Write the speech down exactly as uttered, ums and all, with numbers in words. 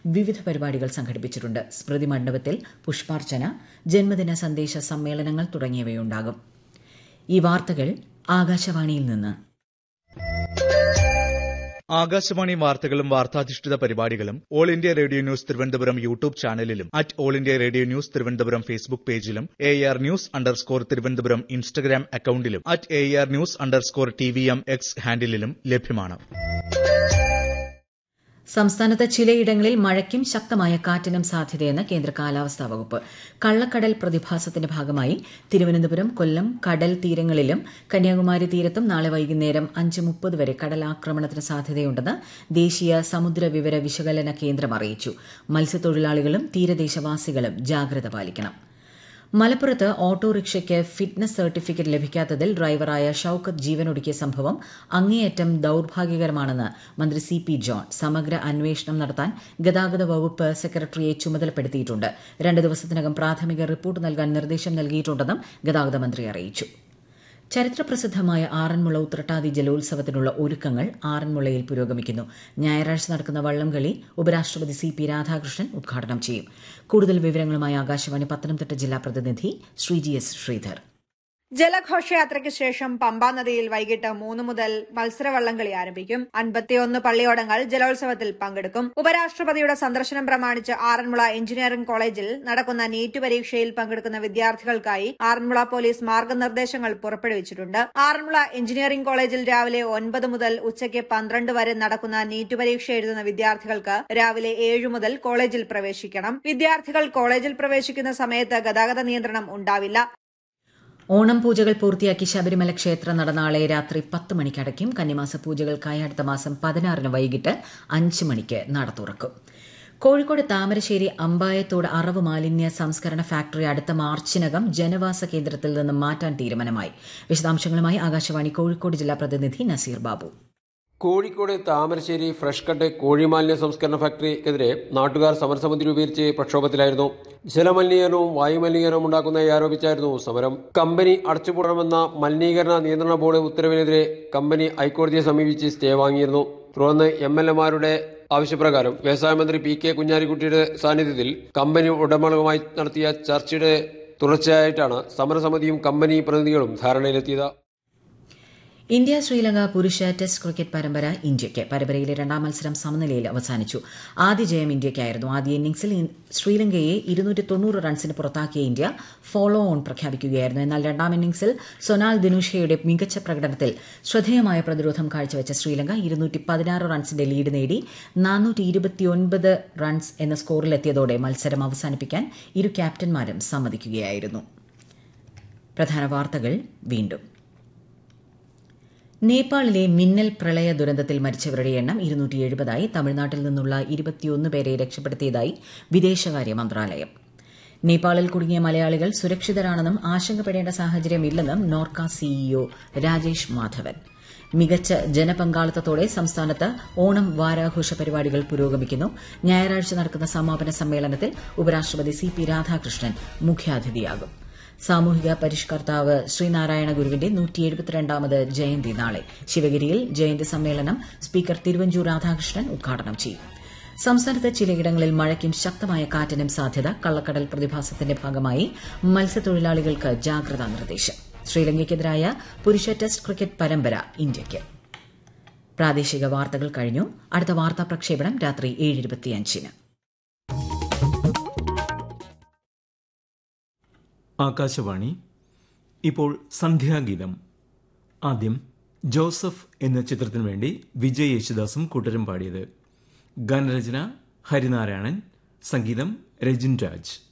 വിവിധ പരിപാടികൾ സംഘടിപ്പിച്ചിട്ടുണ്ട്. സ്മൃതി മണ്ഡപത്തിൽ പുഷ്പാർച്ചന, ജന്മദിന സന്ദേശ സമ്മേളനങ്ങൾ തുടങ്ങിയവയുണ്ടാകും. ഈ വാർത്തകൾ ആകാശവാണിയിൽ നിന്ന്. ആകാശവാണി വാർത്തകളും വാർത്താധിഷ്ഠിത പരിപാടികളും all India radio news Thiruvananthapuram YouTube ചാനലിലും at all India radio news Thiruvananthapuram Facebook പേജിലും A R news underscore Thiruvananthapuram Instagram അക്കൌണ്ടിലും at A R news underscore T V M X ഹാൻഡിലും ലഭ്യമാണ്. സംസ്ഥാനത്ത് ചിലയിടങ്ങളിൽ മഴയ്ക്കും ശക്തമായ കാറ്റിനും സാധ്യതയെന്ന് കേന്ദ്ര കാലാവസ്ഥാ വകുപ്പ്. കള്ളക്കടൽ പ്രതിഭാസത്തിന്റെ ഭാഗമായി തിരുവനന്തപുരം, കൊല്ലം കടൽ തീരങ്ങളിലും കന്യാകുമാരി തീരത്തും നാളെ വൈകുന്നേരം അഞ്ച് മുപ്പത് വരെ കടലാക്രമണത്തിന് സാധ്യതയുണ്ടെന്ന് ദേശീയ സമുദ്ര വിവര വിശകലന കേന്ദ്രം അറിയിച്ചു. മത്സ്യത്തൊഴിലാളികളും തീരദേശവാസികളും ജാഗ്രത പാലിക്കണം. മലപ്പുറത്ത് ഓട്ടോറിക്ഷയ്ക്ക് ഫിറ്റ്നസ് സർട്ടിഫിക്കറ്റ് ലഭിക്കാത്തതിൽ ഡ്രൈവറായ ഷൌക്കത്ത് ജീവനൊടുക്കിയ സംഭവം അങ്ങേയറ്റം ദൌർഭാഗ്യകരമാണെന്ന് മന്ത്രി സി പി ജോൺ സമഗ്ര അന്വേഷണം നടത്താൻ ഗതാഗത വകുപ്പ് സെക്രട്ടറിയെ ചുമതലപ്പെടുത്തിയിട്ടുണ്ട്. രണ്ട് ദിവസത്തിനകം പ്രാഥമിക റിപ്പോർട്ട് നൽകാൻ നിർദ്ദേശം നൽകിയിട്ടുണ്ടെന്നും ഗതാഗത മന്ത്രി അറിയിച്ചു. ചരിത്രപ്രസിദ്ധമായ ആറന്മുള ഉത്രട്ടാതി ജലോത്സവത്തിനുള്ള ഒരുക്കങ്ങൾ ആറന്മുളയിൽ പുരോഗമിക്കുന്നു. ഞായറാഴ്ച നടക്കുന്ന വള്ളംകളി ഉപരാഷ്ട്രപതി സി പി രാധാകൃഷ്ണൻ ഉദ്ഘാടനം ചെയ്യും. കൂടുതൽ വിവരങ്ങളുമായി ആകാശവാണി പത്തനംതിട്ട ജില്ലാ പ്രതിനിധി ശ്രീജി എസ് ശ്രീധർ. ജലഘോഷയാത്രയ്ക്ക് ശേഷം പമ്പാ നദിയിൽ വൈകിട്ട് മൂന്ന് മുതൽ മത്സരവള്ളംകളി ആരംഭിക്കും. അൻപത്തിയൊന്ന് പള്ളിയോടങ്ങൾ ജലോത്സവത്തിൽ പങ്കെടുക്കും. ഉപരാഷ്ട്രപതിയുടെ സന്ദർശനം പ്രമാണിച്ച് ആറന്മുള എഞ്ചിനീയറിംഗ് കോളേജിൽ നടക്കുന്ന നീറ്റ് പരീക്ഷയിൽ പങ്കെടുക്കുന്ന വിദ്യാർത്ഥികൾക്കായി ആറന്മുള പോലീസ് മാർഗനിർദ്ദേശങ്ങൾ പുറപ്പെടുവിച്ചിട്ടുണ്ട്. ആറന്മുള എഞ്ചിനീയറിംഗ് കോളേജിൽ രാവിലെ ഒൻപത് മുതൽ ഉച്ചയ്ക്ക് പന്ത്രണ്ട് വരെ നടക്കുന്ന നീറ്റ് പരീക്ഷ എഴുതുന്ന വിദ്യാർത്ഥികൾക്ക് രാവിലെ ഏഴ് മുതൽ കോളേജിൽ പ്രവേശിക്കണം. വിദ്യാർത്ഥികൾ കോളേജിൽ പ്രവേശിക്കുന്ന സമയത്ത് ഗതാഗത നിയന്ത്രണം ഉണ്ടാവില്ല. ഓണം പൂജകൾ പൂർത്തിയാക്കി ശബരിമല ക്ഷേത്ര നട നാളെ രാത്രി പത്ത് മണിക്ക് അടയ്ക്കും. കന്നിമാസ പൂജകൾക്കായി അടുത്ത മാസം പതിനാറിന് വൈകിട്ട് അഞ്ച് മണിക്ക് നട തുറക്കും. കോഴിക്കോട് താമരശ്ശേരി അമ്പായത്തോട് അറവ് മാലിന്യ സംസ്കരണ ഫാക്ടറി അടുത്ത മാർച്ചിനകം ജനവാസ കേന്ദ്രത്തിൽ നിന്നും മാറ്റാൻ തീരുമാനമായി. വിശദാംശങ്ങളുമായി ആകാശവാണി കോഴിക്കോട് ജില്ലാ പ്രതിനിധി നസീർ ബാബു. കോഴിക്കോട് താമരശ്ശേരി ഫ്രഷ് കട്ട് കോഴിമാലിന്യ സംസ്കരണ ഫാക്ടറിക്കെതിരെ നാട്ടുകാർ സമരസമിതി രൂപീകരിച്ച് പ്രക്ഷോഭത്തിലായിരുന്നു. ജലമലിനീകരണവും വായുമലിനീകരണവും ഉണ്ടാക്കുന്നതായി ആരോപിച്ചായിരുന്നു സമരം. കമ്പനി അടച്ചുപൂടണമെന്ന മലിനീകരണ നിയന്ത്രണ ബോർഡ് ഉത്തരവിനെതിരെ കമ്പനി ഹൈക്കോടതിയെ സമീപിച്ച് സ്റ്റേ വാങ്ങിയിരുന്നു. തുടർന്ന് എം എൽ എമാരുടെ ആവശ്യപ്രകാരം വ്യവസായ മന്ത്രി പി കെ കുഞ്ഞാലിക്കുട്ടിയുടെ സാന്നിധ്യത്തിൽ കമ്പനി ഉടമകളുമായി നടത്തിയ ചർച്ചയുടെ തുടർച്ചയായിട്ടാണ് സമരസമിതിയും കമ്പനി പ്രതിനിധികളും ധാരണയിലെത്തിയത്. ഇന്ത്യ ശ്രീലങ്ക പുരുഷ ടെസ്റ്റ് ക്രിക്കറ്റ് പരമ്പര ഇന്ത്യയ്ക്ക്. പരമ്പരയിലെ രണ്ടാം മത്സരം സമനിലയിൽ അവസാനിച്ചു. ആദ്യ ജയം ഇന്ത്യയ്ക്കായിരുന്നു. ആദ്യ ഇന്നിംഗ്സിൽ ശ്രീലങ്കയെ ഇരുന്നൂറ്റി തൊണ്ണൂറ് റൺസിന് പുറത്താക്കിയ ഇന്ത്യ ഫോളോ ഓൺ പ്രഖ്യാപിക്കുകയായിരുന്നു. എന്നാൽ രണ്ടാം ഇന്നിംഗ്സിൽ സൊനാൽ ദിനുഷയുടെ മികച്ച പ്രകടനത്തിൽ ശ്രദ്ധേയമായ പ്രതിരോധം കാഴ്ചവെച്ച ശ്രീലങ്ക ഇരുന്നൂറ്റി പതിനാറ് റൺസിന്റെ ലീഡ് നേടി നാനൂറ്റി ഇരുപത്തിയൊൻപത് റൺസ് എന്ന സ്കോറിലെത്തിയതോടെ മത്സരം അവസാനിപ്പിക്കാൻ ഇരു ക്യാപ്റ്റന്മാരും സമ്മതിക്കുകയായിരുന്നു. പ്രധാന വാർത്തകൾ വീണ്ടും. നേപ്പാളിലെ മിന്നൽ പ്രളയ ദുരന്തത്തിൽ മരിച്ചവരുടെ എണ്ണം ഇരുന്നൂറ്റി എഴുപതായി. തമിഴ്നാട്ടിൽ നിന്നുള്ള ഇരുപത്തിയൊന്ന് പേരെ രക്ഷപ്പെടുത്തിയതായി വിദേശകാര്യ മന്ത്രാലയം. നേപ്പാളിൽ കുടുങ്ങിയ മലയാളികൾ സുരക്ഷിതരാണെന്നും ആശങ്കപ്പെടേണ്ട സാഹചര്യമില്ലെന്നും നോർക്ക സിഇഒ രാജേഷ് മാധവൻ. മികച്ച ജനപങ്കാളിത്തത്തോടെ സംസ്ഥാനത്ത് ഓണം വാരാഘോഷ പരിപാടികൾ പുരോഗമിക്കുന്നു. ഞായറാഴ്ച നടക്കുന്ന സമാപന സമ്മേളനത്തിൽ ഉപരാഷ്ട്രപതി സി പി രാധാകൃഷ്ണൻ മുഖ്യാതിഥിയാകും. സാമൂഹിക പരിഷ്കർത്താവ് ശ്രീനാരായണ ഗുരുവിന്റെ നൂറ്റി എഴുപത്തിരണ്ടാമത് ജയന്തി നാളെ. ശിവഗിരിയിൽ ജയന്തി സമ്മേളനം സ്പീക്കർ തിരുവഞ്ചൂർ രാധാകൃഷ്ണൻ ഉദ്ഘാടനം ചെയ്യും. സംസ്ഥാനത്ത് ചിലയിടങ്ങളിൽ മഴയ്ക്കും ശക്തമായ കാറ്റിനും സാധ്യത. കള്ളക്കടൽ പ്രതിഭാസത്തിന്റെ ഭാഗമായി മത്സ്യത്തൊഴിലാളികൾക്ക് ജാഗ്രതാ നിർദ്ദേശം. ശ്രീലങ്കയ്ക്കെതിരായ പുരുഷ ടെസ്റ്റ് ക്രിക്കറ്റ് പരമ്പര ഇന്ത്യയ്ക്ക്. പ്രാദേശിക വാർത്തകൾ കഴിഞ്ഞു. അടുത്ത വാർത്താ പ്രക്ഷേപണം രാത്രി ഏഴ് ഇരുപത്തിയഞ്ചിന്. ആകാശവാണി. ഇപ്പോൾ സന്ധ്യാഗീതം. ആദ്യം ജോസഫ് എന്ന ചിത്രത്തിനു വേണ്ടി വിജയ് യേശുദാസും കൂട്ടരും പാടിയത്. ഗാനരചന ഹരിനാരായണൻ, സംഗീതം രജിൻ രാജ്.